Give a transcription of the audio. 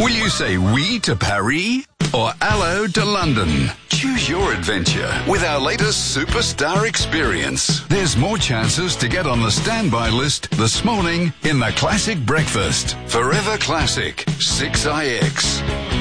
Will you say oui to Paris or hello to London? Choose your adventure with our latest superstar experience. There's more chances to get on the standby list this morning in the Classic Breakfast. Forever Classic 6IX.